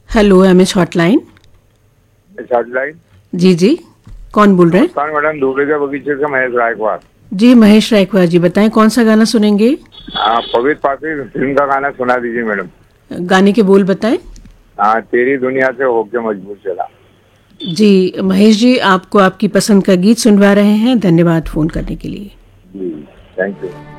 Hello, MH hotline. Hotline. जी जी, कौन बोल रहे हैं? नमस्कार मैडम, दूल्हे के बगीचे से महेश रायकवाड़। जी महेश रायकवाड़ जी, बताएं कौन सा गाना सुनेंगे? पवित्र पासी फिल्म का गाना सुना दीजिए मैडम। गाने के बोल बताएं। तेरी दुनिया से होके मजबूर चला। जी महेश जी, आपको आपकी पसंद का गीत सुनवा रहे हैं। धन्यवाद फोन करने के लिए। जी, थैंक यू।